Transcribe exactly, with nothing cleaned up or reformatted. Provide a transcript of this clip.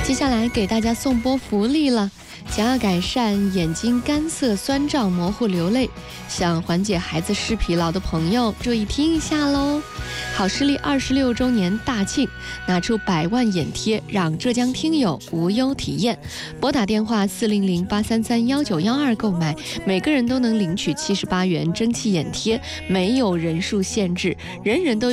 接下来给大家送波福利了，想要改善眼睛干涩、酸胀、模糊、流泪，想缓解孩子视疲劳的朋友，注意听一下喽！好视力二十六周年大庆，拿出百万眼贴，让浙江听友无忧体验。拨打电话四零零八三三幺九幺二购买，每个人都能领取七十八元蒸汽眼贴，没有人数限制，人人都